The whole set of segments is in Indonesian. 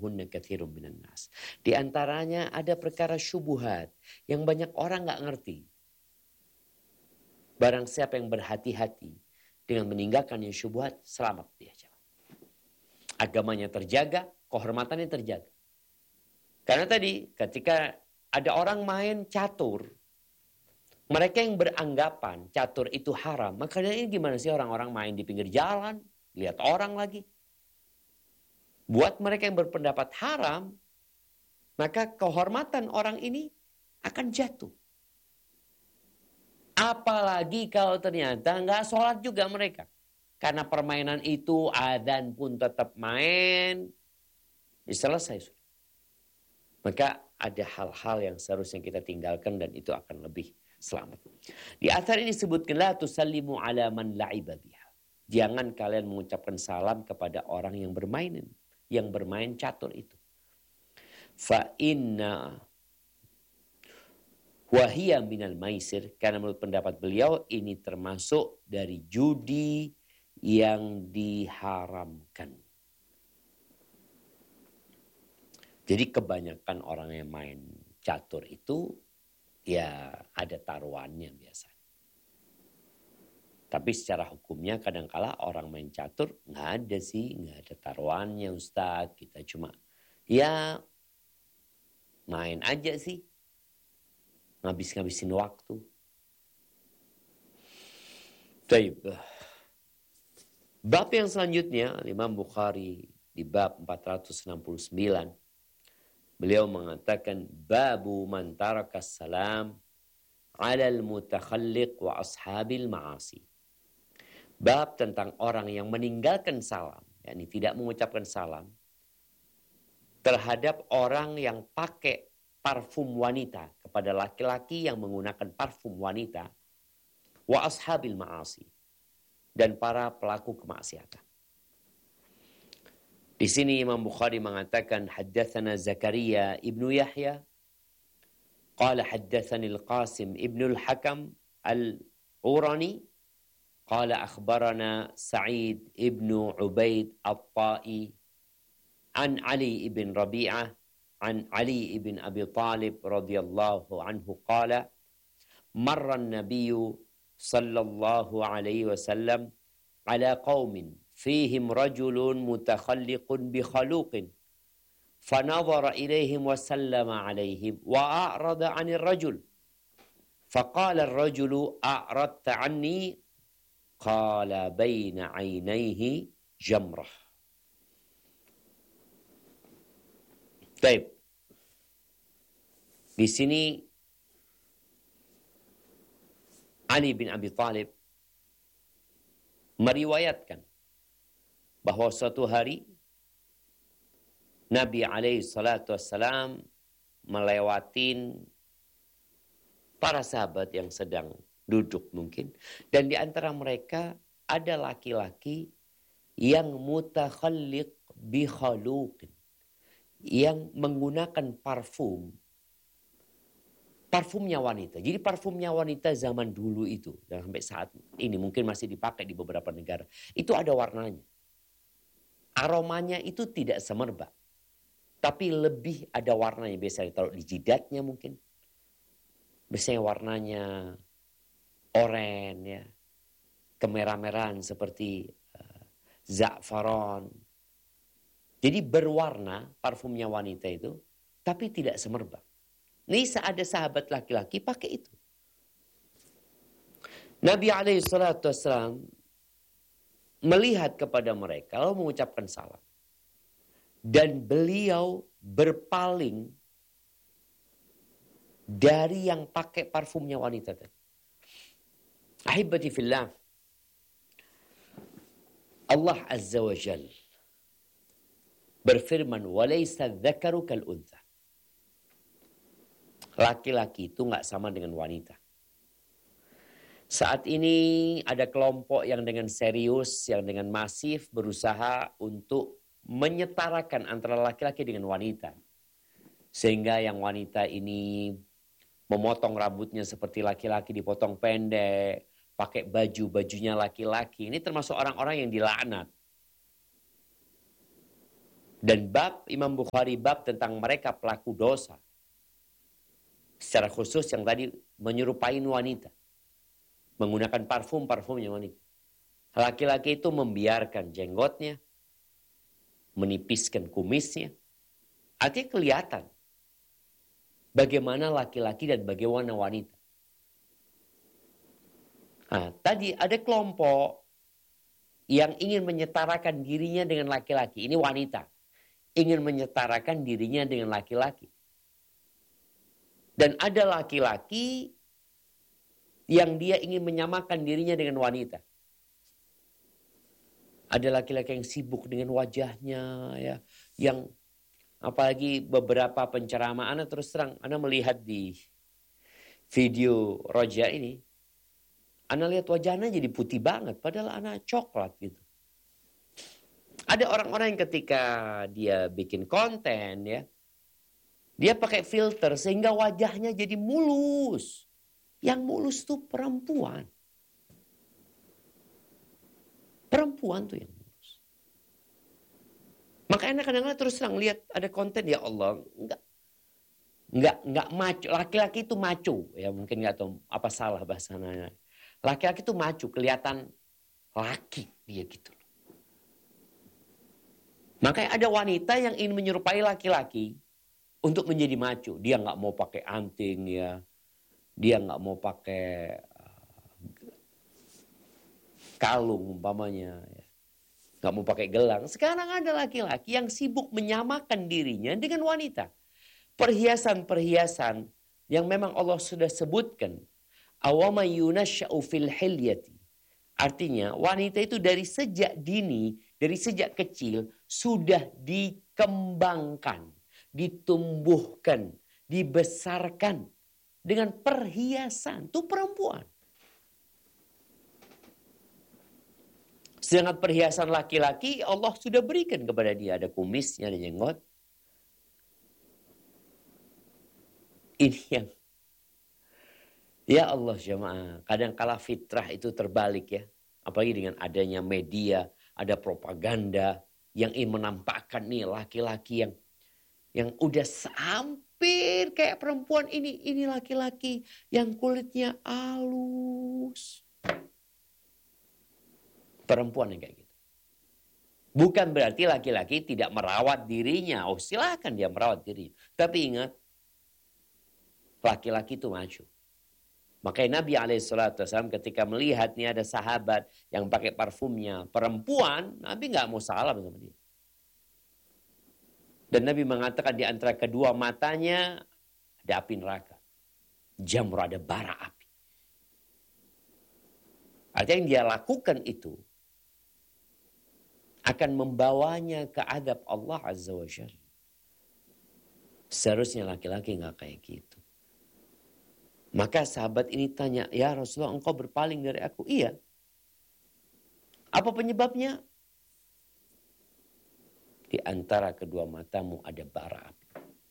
ya'lamuhunna katsirun minan nas. Di antaranya ada perkara syubhat yang banyak orang nggak ngerti. Barang siapa yang berhati-hati dengan meninggalkan yang syubhat, selamat dia. Agamanya terjaga, kehormatannya terjaga. Karena tadi ketika ada orang main catur, mereka yang beranggapan catur itu haram, makanya ini gimana sih orang-orang main di pinggir jalan, lihat orang lagi. Buat mereka yang berpendapat haram, maka kehormatan orang ini akan jatuh. Apalagi kalau ternyata nggak sholat juga mereka. Karena permainan itu adzan pun tetap main. Selesai. Maka ada hal-hal yang seharusnya kita tinggalkan dan itu akan lebih selamat. Di athar ini disebutkan la tusallimu ala man la'iba biha. Jangan kalian mengucapkan salam kepada orang yang bermain catur itu. Fa inna wahiyya minal maisir, karena menurut pendapat beliau ini termasuk dari judi yang diharamkan. Jadi kebanyakan orang yang main catur itu ya ada taruhannya biasanya. Tapi secara hukumnya kadangkala orang main catur nggak ada sih, nggak ada taruhannya Ustadz. Kita cuma ya main aja sih, ngabis-ngabisin waktu. Baik. Bab yang selanjutnya, Imam Bukhari di bab 469, beliau mengatakan babu man tarakas salam alal mutakhalliq wa ashabil ma'asi. Bab tentang orang yang meninggalkan salam, yakni tidak mengucapkan salam terhadap orang yang pakai parfum wanita, kepada laki-laki yang menggunakan parfum wanita, wa ashabil ma'asi, dan para pelaku kemaksiatan. Di sini Imam Bukhari mengatakan haddatsana Zakaria ibnu Yahya qala haddatsani al-Qasim ibnu al-Hakam al-Urani qala akhbarana Sa'id ibnu Ubaid at-Ta'i an Ali ibn Rabi'ah an Ali ibn Abi Talib radhiyallahu anhu qala marra an-nabiyyu sallallahu alaihi wasallam ala qaumin fihim rajulun mutakhalliqun bi khaluqin fanadhara ilaihim wa sallama alaihim wa a'rada 'anil rajul faqala ar-rajulu a'radta 'anni qala baina 'ainaihi jamrah. Baik. Di sini Ali bin Abi Talib meriwayatkan bahwa suatu hari Nabi alaihi salatu wassalam melewatin para sahabat yang sedang duduk mungkin. Dan di antara mereka ada laki-laki yang mutakhalliq bi khaluqin, yang menggunakan parfumnya wanita. Jadi parfumnya wanita zaman dulu itu, dan sampai saat ini mungkin masih dipakai di beberapa negara, itu ada warnanya. Aromanya itu tidak semerbak, tapi lebih ada warnanya. Biasanya taruh di jidatnya mungkin. Biasanya warnanya oranye, ya, kemerah-merahan seperti za'faron. Jadi berwarna parfumnya wanita itu, tapi tidak semerbak. Ini ada sahabat laki-laki pakai itu. Nabi SAW melihat kepada mereka lalu mengucapkan salam. Dan beliau berpaling dari yang pakai parfumnya wanita tadi. Ahibati fillah. Allah Azza wa Jal berfirman, walaysa dzakaru kal untha. Laki-laki itu nggak sama dengan wanita. Saat ini ada kelompok yang dengan serius, yang dengan masif berusaha untuk menyetarakan antara laki-laki dengan wanita. Sehingga yang wanita ini memotong rambutnya seperti laki-laki, dipotong pendek, pakai baju-bajunya laki-laki. Ini termasuk orang-orang yang dilaknat. Dan bab Imam Bukhari bab tentang mereka pelaku dosa. Secara khusus yang tadi menyerupai wanita. Menggunakan parfumnya wanita. Laki-laki itu membiarkan jenggotnya, menipiskan kumisnya. Artinya kelihatan bagaimana laki-laki dan bagaimana wanita. Nah, tadi ada kelompok yang ingin menyetarakan dirinya dengan laki-laki. Ini wanita. Ingin menyetarakan dirinya dengan laki-laki. Dan ada laki-laki yang dia ingin menyamakan dirinya dengan wanita. Ada laki-laki yang sibuk dengan wajahnya, ya, yang apalagi beberapa penceramaan, Anda terus terang, Anda melihat di video Roja ini, Anda lihat wajahnya jadi putih banget, padahal Anda coklat gitu. Ada orang-orang yang ketika dia bikin konten, ya, dia pakai filter sehingga wajahnya jadi mulus. Yang mulus tuh perempuan. Perempuan tuh yang mulus. Makanya kadang-kadang terus terang lihat ada konten, ya Allah, enggak maco. Laki-laki itu maco, ya mungkin nggak tahu apa salah bahasanya. Laki-laki itu maco, kelihatan laki dia gitu. Makanya ada wanita yang ingin menyerupai laki-laki untuk menjadi maco. Dia nggak mau pakai anting, ya. Dia nggak mau pakai kalung umpamanya, ya. Nggak mau pakai gelang. Sekarang ada laki-laki yang sibuk menyamakan dirinya dengan wanita. Perhiasan-perhiasan yang memang Allah sudah sebutkan. Awama yunasha'u fil hilyati. Artinya wanita itu dari sejak dini, dari sejak kecil sudah dikembangkan, ditumbuhkan, dibesarkan dengan perhiasan. Itu perempuan. Sedangkan perhiasan laki-laki Allah sudah berikan kepada dia. Ada kumisnya, ada jenggot. Ini yang, ya Allah jemaah, kadang-kala fitrah itu terbalik ya. Apalagi dengan adanya media, ada propaganda yang ingin menampakkan nih laki-laki yang udah hampir kayak perempuan ini laki-laki yang kulitnya halus. Perempuan yang kayak gitu. Bukan berarti laki-laki tidak merawat dirinya. Oh silakan dia merawat dirinya. Tapi ingat, laki-laki itu maco. Makanya Nabi SAW ketika melihat nih ada sahabat yang pakai parfumnya perempuan, Nabi nggak mau salam sama dia. Dan Nabi mengatakan di antara kedua matanya ada api neraka. Jamur, ada bara api. Artinya yang dia lakukan itu akan membawanya ke adab Allah Azza wa Jalla. Seharusnya laki-laki nggak kayak gitu. Maka sahabat ini tanya, ya Rasulullah engkau berpaling dari aku? Iya. Apa penyebabnya? Di antara kedua matamu ada bara api.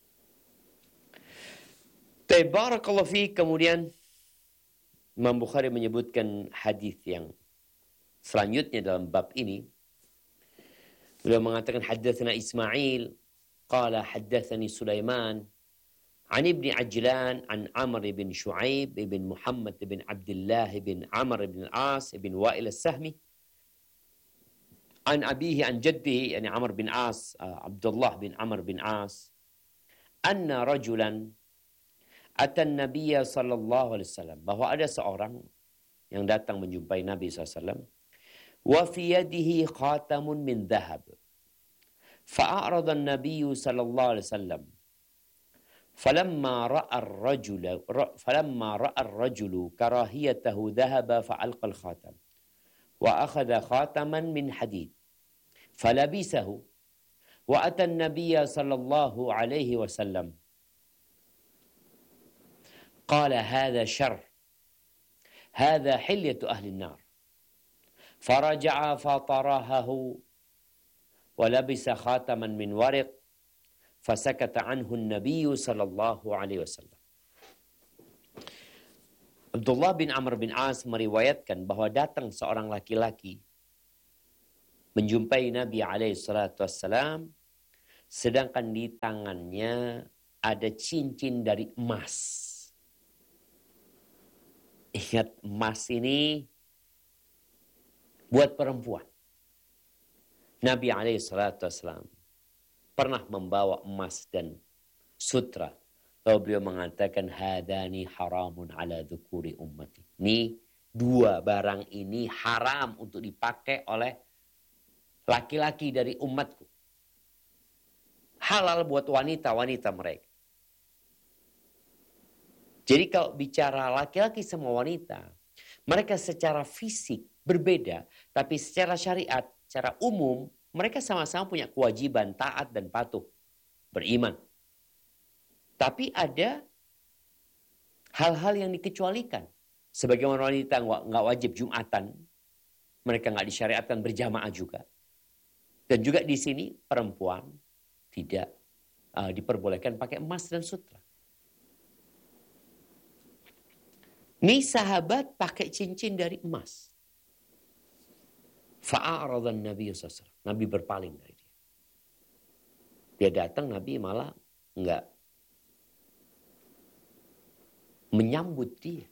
Tabarakallahu fiik. Kemudian Imam Bukhari menyebutkan hadis yang selanjutnya dalam bab ini. Beliau mengatakan haddatsana Ismail qala haddatsani Sulaiman عن ابن عجلان عن عمرو بن شعيب بن محمد بن عبد الله بن عمرو بن العاص بن وائل السهمي عن أبيه عن جده يعني عمرو بن عاص عبد الله بن عمرو بن عاص أن رجلا أتى النبي صلى الله عليه وسلم, bahwa ada seorang yang datang menjumpai Nabi SAW, wa fi yadihi khatamun min dhahab fa'arada an-nabiy sallallahu alaihi wasallam فلما رأى الرجل كراهيته ذهب فألقى الخاتم وأخذ خاتما من حديد فلبسه وأتى النبي صلى الله عليه وسلم قال هذا شر هذا حلية أهل النار فرجع فطرحه ولبس خاتما من ورق fasakata anhu an-nabiy sallallahu alaihi wasallam. Abdullah bin Amr bin As meriwayatkan bahwa datang seorang laki-laki menjumpai Nabi alaihi salatu wassalam, sedangkan di tangannya ada cincin dari emas. Ingat, emas ini buat perempuan. Nabi SAW pernah membawa emas dan sutra. Lalu beliau mengatakan, hadani haramun ala dzukuri ummati. Ini dua barang ini haram untuk dipakai oleh laki-laki dari umatku. Halal buat wanita-wanita mereka. Jadi kalau bicara laki-laki sama wanita, mereka secara fisik berbeda, tapi secara syariat, secara umum, mereka sama-sama punya kewajiban taat dan patuh, beriman. Tapi ada hal-hal yang dikecualikan. Sebagaimana wanita nggak wajib Jumatan, mereka nggak disyariatkan berjamaah juga. Dan juga di sini perempuan tidak diperbolehkan pakai emas dan sutra. Ini sahabat pakai cincin dari emas. Fa'aradan Nabi SAW. Nabi berpaling dari dia. Dia datang, Nabi malah enggak menyambut dia.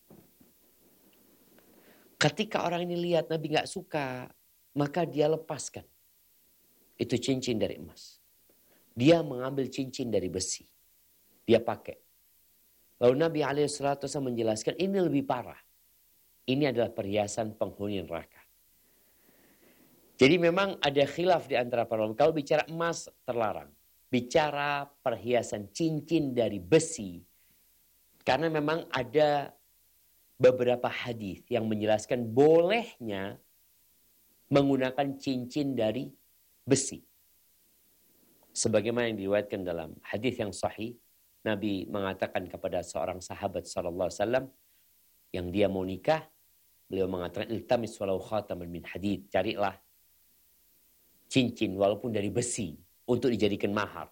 Ketika orang ini lihat Nabi enggak suka, maka dia lepaskan. Itu cincin dari emas. Dia mengambil cincin dari besi. Dia pakai. Lalu Nabi SAW menjelaskan ini lebih parah. Ini adalah perhiasan penghuni neraka. Jadi memang ada khilaf di antara para ulama. Kalau bicara emas terlarang. Bicara perhiasan cincin dari besi. Karena memang ada beberapa hadis yang menjelaskan bolehnya menggunakan cincin dari besi. Sebagaimana yang diriwayatkan dalam hadis yang sahih. Nabi mengatakan kepada seorang sahabat SAW yang dia mau nikah, beliau mengatakan iltamis walau khataman min hadid, carilah cincin walaupun dari besi untuk dijadikan mahar.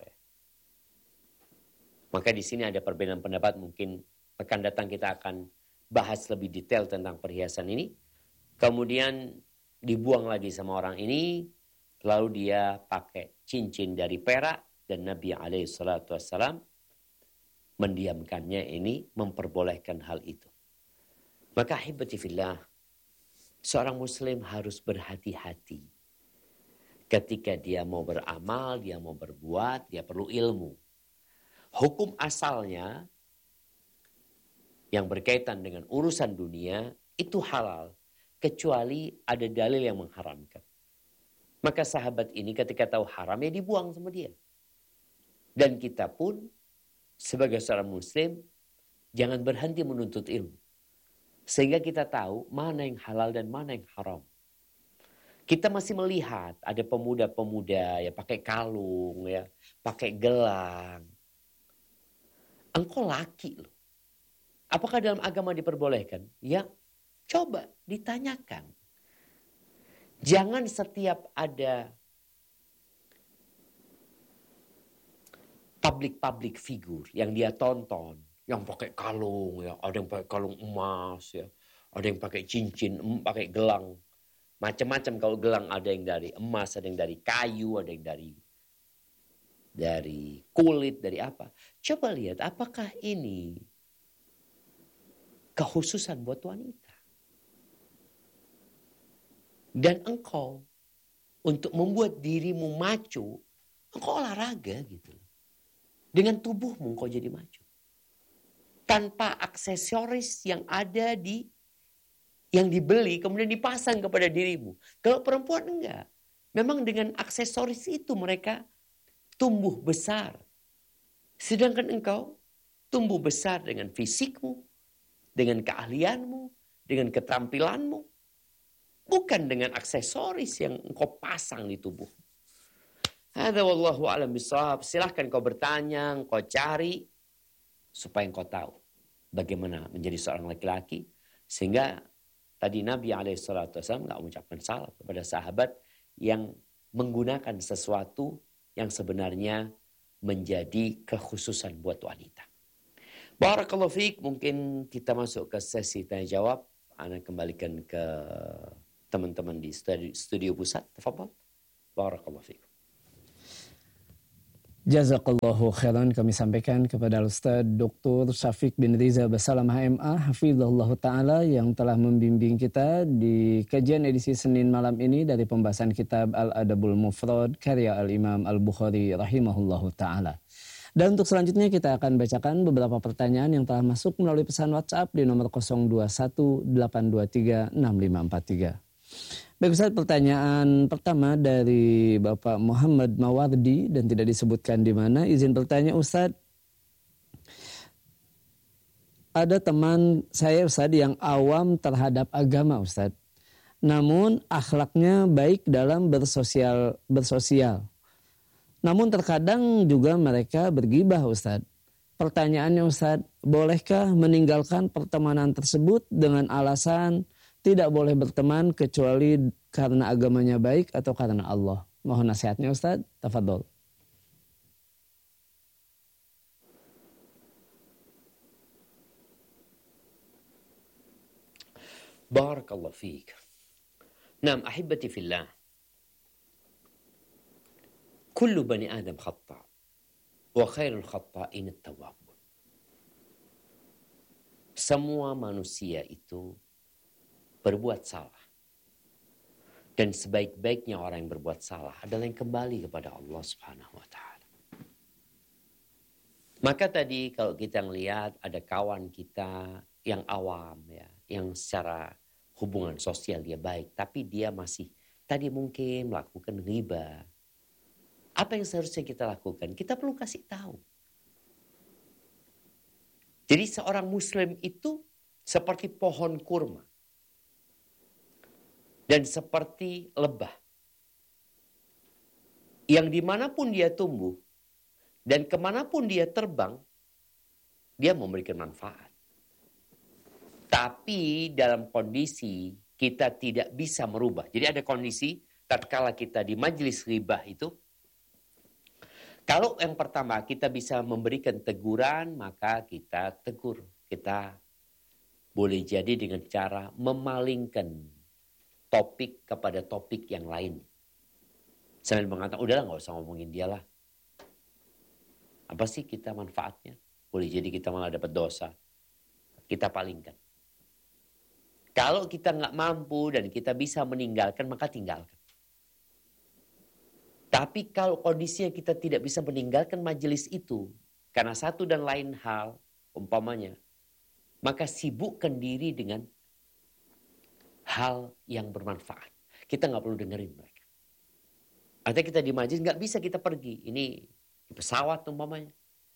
Maka di sini ada perbedaan pendapat, mungkin pekan datang kita akan bahas lebih detail tentang perhiasan ini. Kemudian dibuang lagi sama orang ini, lalu dia pakai cincin dari perak dan Nabi SAW mendiamkannya, ini memperbolehkan hal itu. Maka ahibati fillah, seorang muslim harus berhati-hati. Ketika dia mau beramal, dia mau berbuat, dia perlu ilmu. Hukum asalnya yang berkaitan dengan urusan dunia itu halal. Kecuali ada dalil yang mengharamkan. Maka sahabat ini ketika tahu haram ya dibuang sama dia. Dan kita pun sebagai seorang muslim, jangan berhenti menuntut ilmu. Sehingga kita tahu mana yang halal dan mana yang haram. Kita masih melihat ada pemuda-pemuda ya pakai kalung, ya pakai gelang. Engkau laki loh. Apakah dalam agama diperbolehkan? Ya, coba ditanyakan. Jangan setiap ada public figur yang dia tonton, yang pakai kalung, ya ada yang pakai kalung emas, ya ada yang pakai cincin, pakai gelang, macam-macam. Kalau gelang ada yang dari emas, ada yang dari kayu, ada yang dari kulit, dari apa? Coba lihat apakah ini kekhususan buat wanita. Dan engkau untuk membuat dirimu maco, engkau olahraga gitu. Dengan tubuhmu engkau jadi maju. Tanpa aksesoris yang ada yang dibeli kemudian dipasang kepada dirimu. Kalau perempuan enggak. Memang dengan aksesoris itu mereka tumbuh besar. Sedangkan engkau tumbuh besar dengan fisikmu, dengan keahlianmu, dengan keterampilanmu. Bukan dengan aksesoris yang engkau pasang di tubuh. Hadza wallahu a'lam bishawab. Silahkan kau bertanya, kau cari supaya kau tahu bagaimana menjadi seorang laki-laki, sehingga tadi Nabi SAW nggak mengucapkan salah kepada sahabat yang menggunakan sesuatu yang sebenarnya menjadi kekhususan buat wanita. Barakallahu fiik. Mungkin kita masuk ke sesi tanya jawab. Ana kembalikan ke teman-teman di studio pusat. Tafadhal. Barakallahu fiik. Jazakallahu khairan kami sampaikan kepada Ustaz Dr. Syafiq bin Riza Basalam HMA Hafizahullah Ta'ala yang telah membimbing kita di kajian edisi Senin malam ini dari pembahasan kitab Al-Adabul Mufrad karya Al-Imam Al-Bukhari rahimahullahu Ta'ala. Dan untuk selanjutnya kita akan bacakan beberapa pertanyaan yang telah masuk melalui pesan WhatsApp di nomor 0218236543. Baik Ustaz, pertanyaan pertama dari Bapak Muhammad Mawardi dan tidak disebutkan di mana. Izin bertanya Ustaz, ada teman saya Ustaz yang awam terhadap agama Ustaz. Namun akhlaknya baik dalam bersosial. Namun terkadang juga mereka bergibah Ustaz. Pertanyaannya Ustaz, bolehkah meninggalkan pertemanan tersebut dengan alasan tidak boleh berteman kecuali karena agamanya baik atau karena Allah? Mohon nasihatnya Ustaz, tafadhol. Barakallahu fiik. Naam, ahibati fillah. Kullu bani Adam khata' wa khairul khata'in at-tawwabun. Semua manusia itu berbuat salah. Dan sebaik-baiknya orang yang berbuat salah adalah yang kembali kepada Allah Subhanahu wa taala. Maka tadi kalau kita melihat ada kawan kita yang awam ya, yang secara hubungan sosial dia baik, tapi dia masih tadi mungkin melakukan ghibah. Apa yang seharusnya kita lakukan? Kita perlu kasih tahu. Jadi seorang muslim itu seperti pohon kurma. Dan seperti lebah. Yang dimanapun dia tumbuh. Dan kemanapun dia terbang. Dia memberikan manfaat. Tapi dalam kondisi kita tidak bisa merubah. Jadi ada kondisi tatkala kita di majelis ghibah itu. Kalau yang pertama kita bisa memberikan teguran, maka kita tegur. Kita boleh jadi dengan cara memalingkan topik kepada topik yang lain. Sambil mengatakan, udahlah nggak usah ngomongin dia lah. Apa sih kita manfaatnya? Boleh jadi kita malah dapat dosa. Kita palingkan. Kalau kita nggak mampu dan kita bisa meninggalkan, maka tinggalkan. Tapi kalau kondisinya kita tidak bisa meninggalkan majelis itu, karena satu dan lain hal, umpamanya, maka sibukkan diri dengan hal yang bermanfaat. Kita nggak perlu dengerin mereka. Artinya kita di majelis nggak bisa kita pergi. Ini di pesawat umpamanya.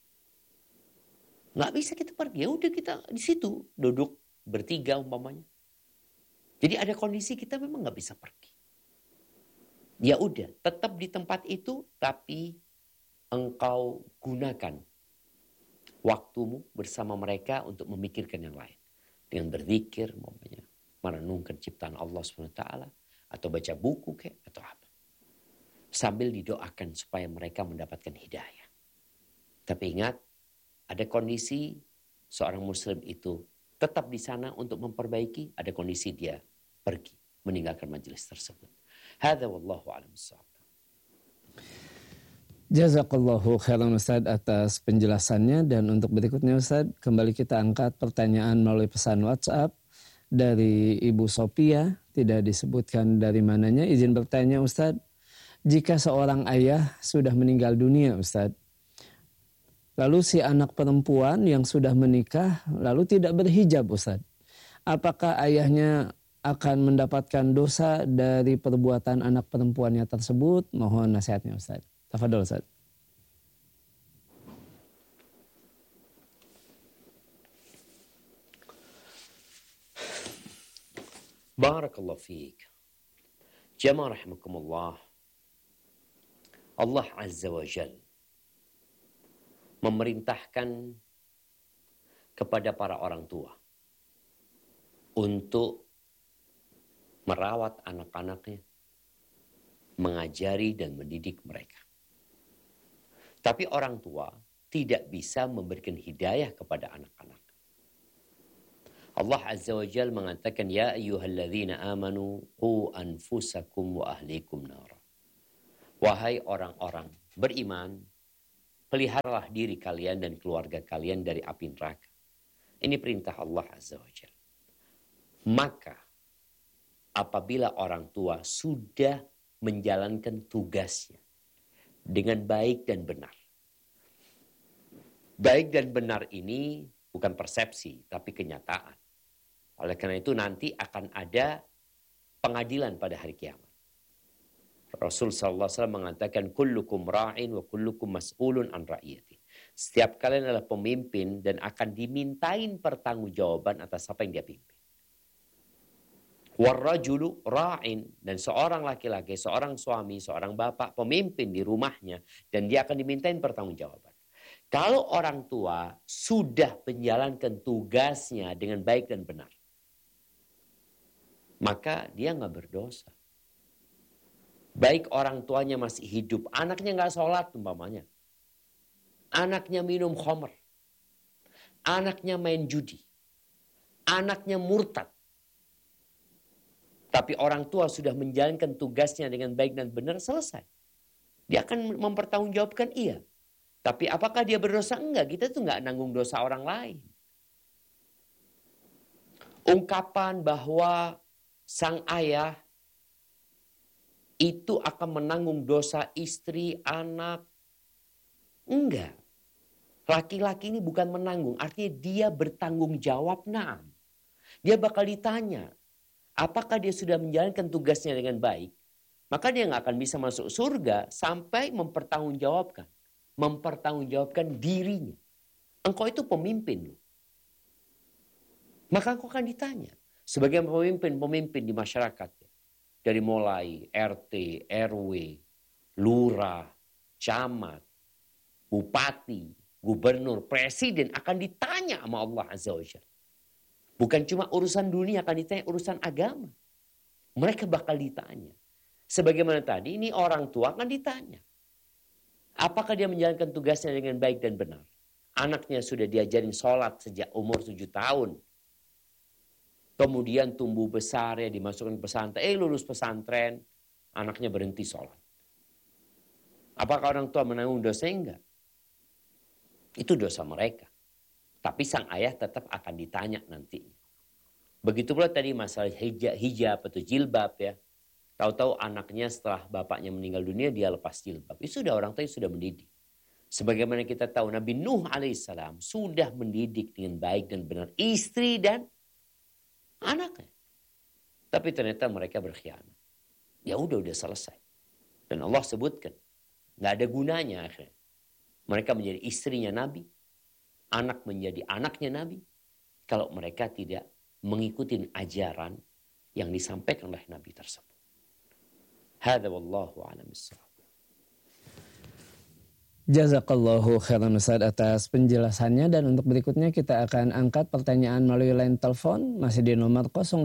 Nggak bisa kita pergi. Ya udah kita di situ duduk bertiga umpamanya. Jadi ada kondisi kita memang nggak bisa pergi. Ya udah tetap di tempat itu, tapi engkau gunakan waktumu bersama mereka untuk memikirkan yang lain. Dengan berzikir umpamanya. Merenungkan ciptaan Allah SWT atau baca buku atau apa. Sambil didoakan supaya mereka mendapatkan hidayah. Tapi ingat, ada kondisi seorang muslim itu tetap di sana untuk memperbaiki, ada kondisi dia pergi meninggalkan majelis tersebut. Hadza wallahu a'lam bissawab. Jazakallahu khairan Ustaz atas penjelasannya, dan untuk berikutnya Ustaz, kembali kita angkat pertanyaan melalui pesan WhatsApp dari Ibu Sophia, tidak disebutkan dari mananya. Izin bertanya Ustaz, jika seorang ayah sudah meninggal dunia Ustaz, lalu si anak perempuan yang sudah menikah lalu tidak berhijab Ustaz, apakah ayahnya akan mendapatkan dosa dari perbuatan anak perempuannya tersebut? Mohon nasihatnya Ustaz. Tafadhol Ustaz. Barakallahu fiik. Jamaah rahimakumullah. Allah Azza wa Jalla memerintahkan kepada para orang tua untuk merawat anak-anaknya, mengajari dan mendidik mereka. Tapi orang tua tidak bisa memberikan hidayah kepada anak-anak. Allah Azza wa Jalla mengatakan, Ya ayyuhalladzina amanu qu anfusakum wa ahlikum nara. Wahai orang-orang beriman, peliharalah diri kalian dan keluarga kalian dari api neraka. Ini perintah Allah Azza wa Jalla. Maka apabila orang tua sudah menjalankan tugasnya dengan baik dan benar. Baik dan benar ini bukan persepsi, tapi kenyataan. Oleh karena itu nanti akan ada pengadilan pada hari kiamat. Rasul SAW mengatakan, kullukum ra'in wa kullukum mas'ulun an ra'iyati. Setiap kalian adalah pemimpin dan akan dimintain pertanggungjawaban atas apa yang dia pimpin. Warrajulu ra'in, dan seorang laki-laki, seorang suami, seorang bapak, pemimpin di rumahnya, dan dia akan dimintain pertanggungjawaban. Kalau orang tua sudah menjalankan tugasnya dengan baik dan benar, maka dia nggak berdosa. Baik orang tuanya masih hidup, anaknya nggak sholat umpamanya, anaknya minum khamr, anaknya main judi, anaknya murtad, tapi orang tua sudah menjalankan tugasnya dengan baik dan benar, selesai. Dia akan mempertanggungjawabkan iya. Tapi apakah dia berdosa? Enggak, kita tuh enggak nanggung dosa orang lain. Ungkapan bahwa sang ayah itu akan menanggung dosa istri, anak. Enggak. Laki-laki ini bukan menanggung, artinya dia bertanggung jawab, nah. Dia bakal ditanya, apakah dia sudah menjalankan tugasnya dengan baik? Maka dia nggak akan bisa masuk surga sampai mempertanggungjawabkan dirinya. Engkau itu pemimpin loh. Maka engkau akan ditanya. Sebagai pemimpin di masyarakat. Dari mulai RT, RW, lurah, camat, bupati, gubernur, presiden akan ditanya sama Allah Azza wa Jalla. Bukan cuma urusan dunia, akan ditanya urusan agama. Mereka bakal ditanya. Sebagaimana tadi, ini orang tua akan ditanya. Apakah dia menjalankan tugasnya dengan baik dan benar? Anaknya sudah diajarin sholat sejak umur 7 tahun. Kemudian tumbuh besar, ya dimasukkan pesantren. Lulus pesantren, anaknya berhenti sholat. Apakah orang tua menanggung dosa? Enggak. Itu dosa mereka. Tapi sang ayah tetap akan ditanya nantinya. Begitu pula tadi masalah hijab atau jilbab ya. Tahu-tahu anaknya setelah bapaknya meninggal dunia dia lepas jilbab. Itu sudah orang tua sudah mendidik. Sebagaimana kita tahu Nabi Nuh alaihissalam sudah mendidik dengan baik dan benar istri dan anaknya. Tapi ternyata mereka berkhianat. Ya udah selesai. Dan Allah sebutkan nggak ada gunanya akhirnya. Mereka menjadi istrinya Nabi, anak menjadi anaknya Nabi, kalau mereka tidak mengikuti ajaran yang disampaikan oleh Nabi tersebut. Hadza wallahu a'lam bissawab. Jazakallahu khairan Ustaz atas penjelasannya, dan untuk berikutnya kita akan angkat pertanyaan melalui line telepon masih di nomor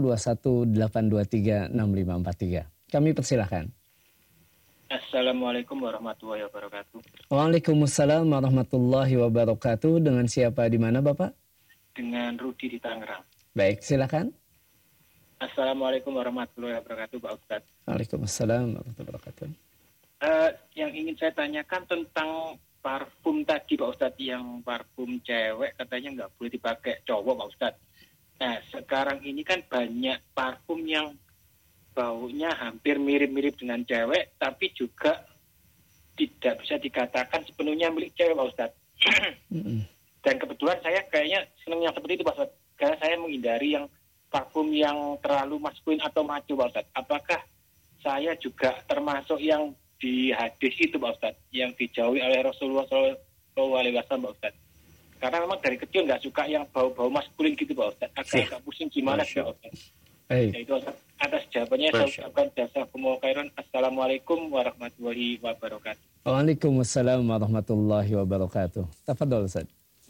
0218236543. Kami persilahkan. Assalamualaikum warahmatullahi wabarakatuh. Waalaikumsalam warahmatullahi wabarakatuh. Dengan siapa di mana Bapak? Dengan Rudi di Tangerang. Baik, silakan. Assalamualaikum warahmatullahi wabarakatuh, Pak Ustadz. Waalaikumsalam warahmatullahi wabarakatuh. Yang ingin saya tanyakan tentang parfum tadi, Pak Ustadz, yang parfum cewek katanya nggak boleh dipakai cowok, Pak Ustadz. Nah, sekarang ini kan banyak parfum yang baunya hampir mirip-mirip dengan cewek, tapi juga tidak bisa dikatakan sepenuhnya milik cewek, Pak Ustadz. Dan kebetulan saya kayaknya senang yang seperti itu, Pak Ustadz. Karena saya menghindari yang parfum yang terlalu maskulin atau maco, Pak Ustadz. Apakah saya juga termasuk yang di hadis itu, Pak Ustadz, yang dijauhi oleh Rasulullah SAW, Pak Ustadz? Karena memang dari kecil nggak suka yang bau-bau maskulin gitu, Pak Ustadz. Agak pusing gimana sih, Pak Ustadz? Ya, itu atas jawabannya saya ucapkan jazakumullahu khairan. Assalamualaikum warahmatullahi wabarakatuh. Waalaikumsalam warahmatullahi wabarakatuh. Tafadhol Ustaz.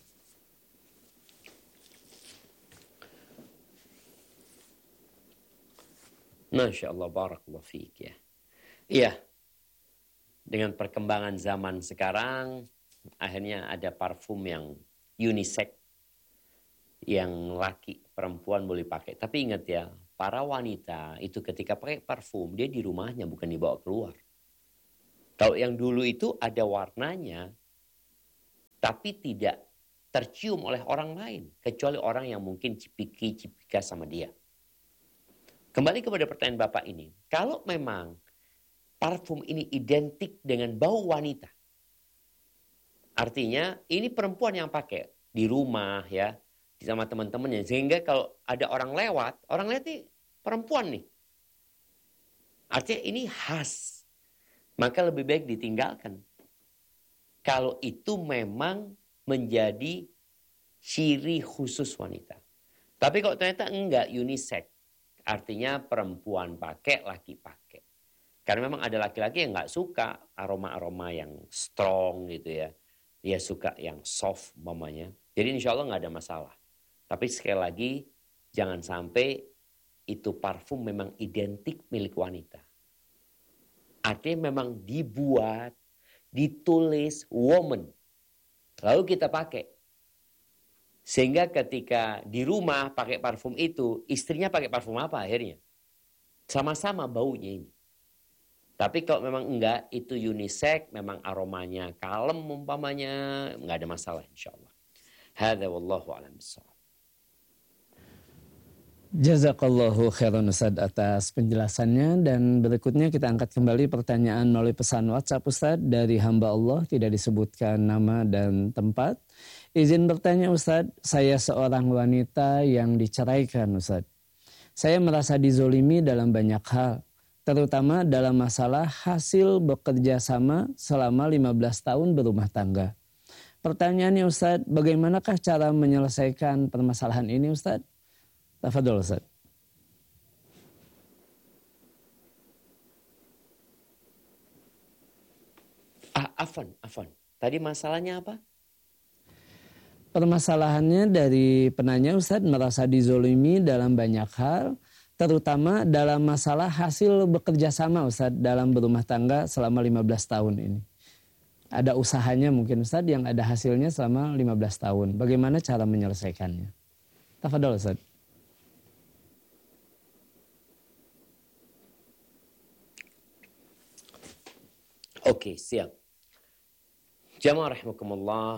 Masya Allah, barakallahu fiik ya. Iya, dengan perkembangan zaman sekarang, akhirnya ada parfum yang unisex, yang laki perempuan boleh pakai. Tapi ingat ya, para wanita itu ketika pakai parfum, dia di rumahnya bukan dibawa keluar. Kalau yang dulu itu ada warnanya, tapi tidak tercium oleh orang lain, kecuali orang yang mungkin cipika sama dia. Kembali kepada pertanyaan Bapak ini, kalau memang parfum ini identik dengan bau wanita, artinya ini perempuan yang pakai di rumah ya, sama teman-temannya, sehingga kalau ada orang lewat nih perempuan nih, artinya ini khas, maka lebih baik ditinggalkan. Kalau itu memang menjadi ciri khusus wanita. Tapi kalau ternyata enggak, unisex, artinya perempuan pakai, laki pakai. Karena memang ada laki-laki yang enggak suka aroma-aroma yang strong gitu ya. Dia suka yang soft umpamanya. Jadi insya Allah enggak ada masalah. Tapi sekali lagi, jangan sampai itu parfum memang identik milik wanita. Artinya memang dibuat, ditulis woman. Lalu kita pakai. Sehingga ketika di rumah pakai parfum itu, istrinya pakai parfum apa akhirnya? Sama-sama baunya ini. Tapi kalau memang enggak, itu unisex, memang aromanya kalem umpamanya, enggak ada masalah insya Allah. Hadza wallahu a'lam bishawab. Jazakallahu khairan Ustaz atas penjelasannya, dan berikutnya kita angkat kembali pertanyaan melalui pesan WhatsApp Ustaz dari hamba Allah, tidak disebutkan nama dan tempat. Izin bertanya Ustaz, saya seorang wanita yang diceraikan Ustaz. Saya merasa dizolimi dalam banyak hal, terutama dalam masalah hasil bekerja sama selama 15 tahun berumah tangga. Pertanyaannya Ustaz, bagaimanakah cara menyelesaikan permasalahan ini Ustaz? Tafadhol Ustaz. Afwan. Tadi masalahnya apa? Permasalahannya dari penanya Ustaz merasa dizolimi dalam banyak hal, terutama dalam masalah hasil bekerja sama Ustaz dalam berumah tangga selama 15 tahun ini. Ada usahanya mungkin Ustaz yang ada hasilnya selama 15 tahun. Bagaimana cara menyelesaikannya? Tafadhol Ustaz. Oke, siap. Jamaah rahimakumullah.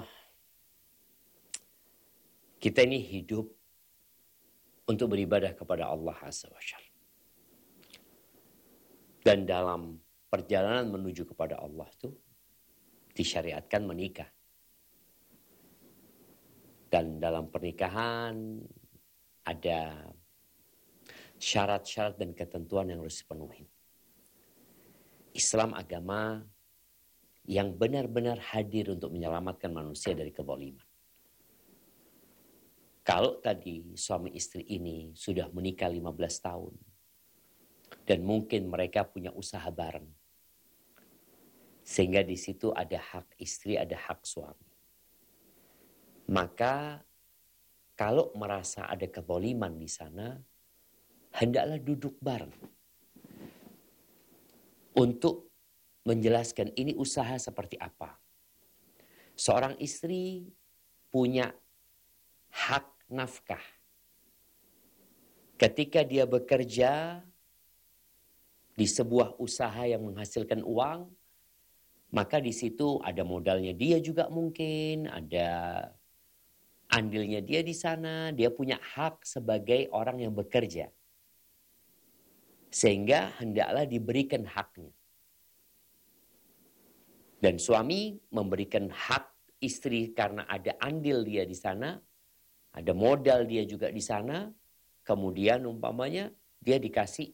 Kita ini hidup untuk beribadah kepada Allah Azza wa Jalla. Dan dalam perjalanan menuju kepada Allah itu disyariatkan menikah. Dan dalam pernikahan ada syarat-syarat dan ketentuan yang harus dipenuhi. Islam agama yang benar-benar hadir untuk menyelamatkan manusia dari kezaliman. Kalau tadi suami istri ini sudah menikah 15 tahun dan mungkin mereka punya usaha bareng, sehingga di situ ada hak istri, ada hak suami. Maka kalau merasa ada kezaliman di sana, hendaklah duduk bareng untuk menjelaskan ini usaha seperti apa. Seorang istri punya hak nafkah. Ketika dia bekerja di sebuah usaha yang menghasilkan uang, maka di situ ada modalnya dia juga mungkin, ada andilnya dia di sana, dia punya hak sebagai orang yang bekerja. Sehingga hendaklah diberikan haknya. Dan suami memberikan hak istri karena ada andil dia di sana, ada modal dia juga di sana, kemudian umpamanya dia dikasih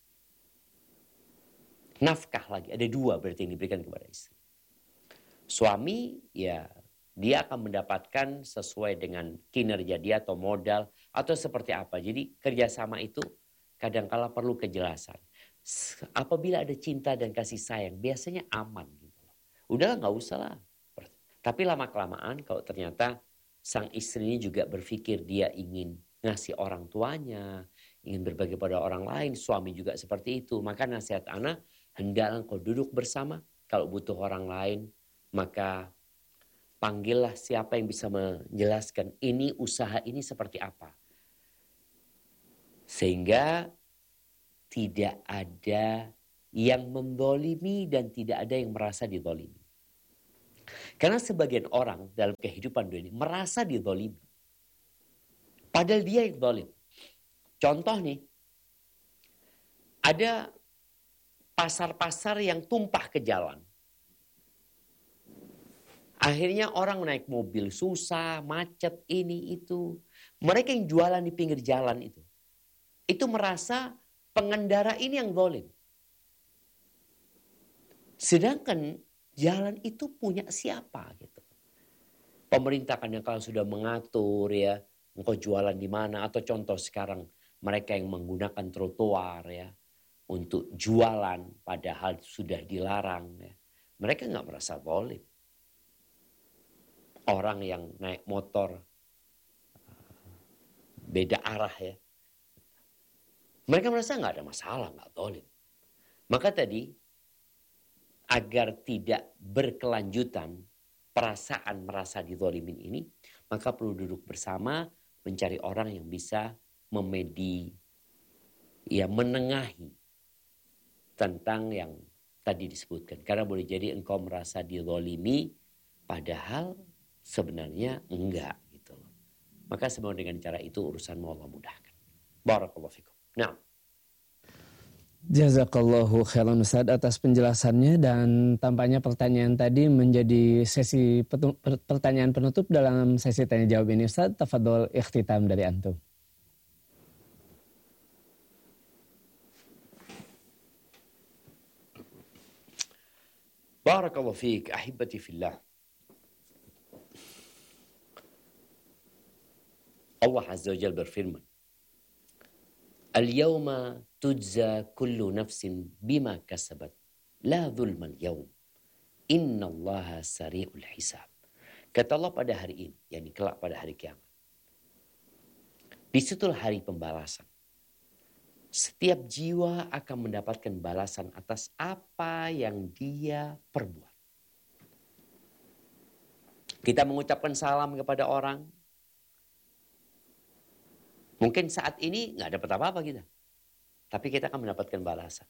nafkah lagi. Ada dua berarti yang diberikan kepada istri. Suami ya dia akan mendapatkan sesuai dengan kinerja dia atau modal atau seperti apa. Jadi kerjasama itu kadangkala perlu kejelasan. Apabila ada cinta dan kasih sayang biasanya aman. Udahlah nggak usah lah. Tapi lama-kelamaan kalau ternyata sang istri ini juga berpikir dia ingin ngasih orang tuanya, ingin berbagi pada orang lain, suami juga seperti itu. Maka nasihat anak, hendaklah kau duduk bersama. Kalau butuh orang lain, maka panggillah siapa yang bisa menjelaskan ini usaha ini seperti apa. Sehingga tidak ada yang mendolimi dan tidak ada yang merasa didolimi. Karena sebagian orang dalam kehidupan dunia ini merasa dizalimi. Padahal dia yang zalim. Contoh nih, ada pasar-pasar yang tumpah ke jalan. Akhirnya orang naik mobil susah, macet, ini, itu. Mereka yang jualan di pinggir jalan itu merasa pengendara ini yang zalim. Sedangkan jalan itu punya siapa gitu. Pemerintah kan yang kalau sudah mengatur ya, engkau jualan di mana, atau contoh sekarang mereka yang menggunakan trotoar ya untuk jualan padahal sudah dilarang ya. Mereka nggak merasa zalim. Orang yang naik motor beda arah ya, mereka merasa nggak ada masalah, nggak zalim. Maka tadi agar tidak berkelanjutan perasaan merasa dizalimin ini, maka perlu duduk bersama mencari orang yang bisa menengahi tentang yang tadi disebutkan. Karena boleh jadi engkau merasa dizalimi padahal sebenarnya enggak gitu loh. Maka semua dengan cara itu urusanmu Allah mudahkan. Barakallahu fikum. Nah. Jazakallahu khairan Ustaz atas penjelasannya, dan tampaknya pertanyaan tadi menjadi sesi pertanyaan penutup dalam sesi tanya jawab ini Ustaz. Tafadhol ikhtitam dari antum. Barakallahu fiik ahibati fillah. Allah Azza wa Jalla berfirman, Al-yawma tujza kullu nafsin bima kasabat, la zulma al-yawm, inna allaha sari'ul hisab. Kata Allah pada hari ini, yakni kelak pada hari kiamat. Disitulah hari pembalasan. Setiap jiwa akan mendapatkan balasan atas apa yang dia perbuat. Kita mengucapkan salam kepada orang, mungkin saat ini nggak dapat apa-apa kita. Tapi kita akan mendapatkan balasan.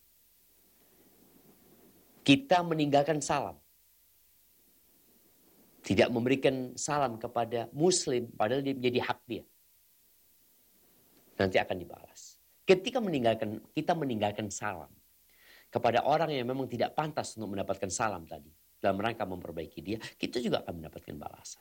Kita meninggalkan salam. Tidak memberikan salam kepada muslim, padahal dia menjadi hak dia. Nanti akan dibalas. Ketika kita meninggalkan salam kepada orang yang memang tidak pantas untuk mendapatkan salam tadi, dalam rangka memperbaiki dia, kita juga akan mendapatkan balasan.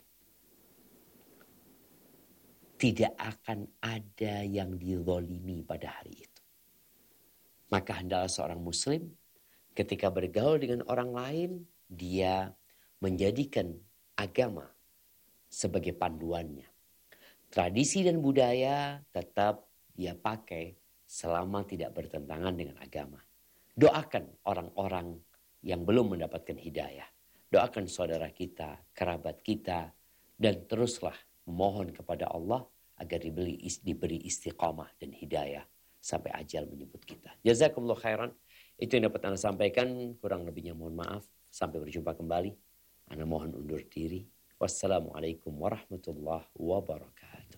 Tidak akan ada yang dizalimi pada hari itu. Maka hendaklah seorang muslim ketika bergaul dengan orang lain, dia menjadikan agama sebagai panduannya. Tradisi dan budaya tetap dia pakai selama tidak bertentangan dengan agama. Doakan orang-orang yang belum mendapatkan hidayah. Doakan saudara kita, kerabat kita, dan teruslah mohon kepada Allah agar diberi istiqamah dan hidayah sampai ajal menyebut kita. Jazakumullah khairan. Itu yang dapat Anda sampaikan. Kurang lebihnya mohon maaf. Sampai berjumpa kembali. Anda mohon undur diri. Wassalamualaikum warahmatullahi wabarakatuh.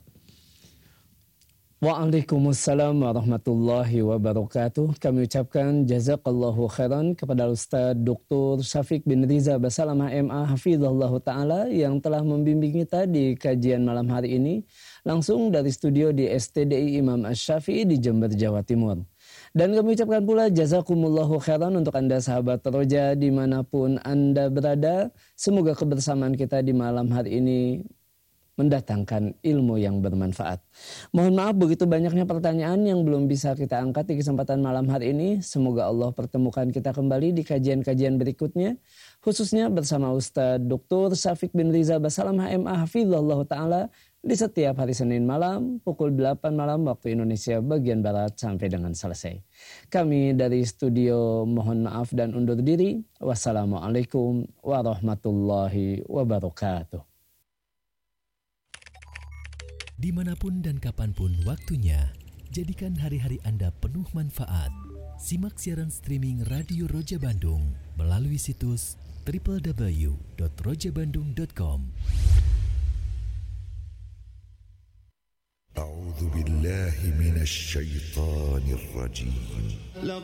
Waalaikumsalam warahmatullahi wabarakatuh. Kami ucapkan jazakallahu khairan kepada Ustaz Dr. Syafiq bin Riza Basalamah MA Hafizahullah Ta'ala yang telah membimbing kita di kajian malam hari ini langsung dari studio di STDI Imam Asy-Syafi'i di Jember, Jawa Timur. Dan kami ucapkan pula jazakumullahu khairan untuk Anda sahabat Roja dimanapun Anda berada. Semoga kebersamaan kita di malam hari ini mendatangkan ilmu yang bermanfaat. Mohon maaf begitu banyaknya pertanyaan yang belum bisa kita angkat di kesempatan malam hari ini. Semoga Allah pertemukan kita kembali di kajian-kajian berikutnya. Khususnya bersama Ustaz Dr. Syafiq bin Riza Basalamah MA Hafizahullah Ta'ala di setiap hari Senin malam pukul 8 malam waktu Indonesia bagian Barat sampai dengan selesai. Kami dari studio mohon maaf dan undur diri. Wassalamualaikum warahmatullahi wabarakatuh. Dimanapun dan kapanpun waktunya, jadikan hari-hari Anda penuh manfaat. Simak siaran streaming Radio Roja Bandung melalui situs www.rojabandung.com. A'udzu billahi minasy syaithanir rajim.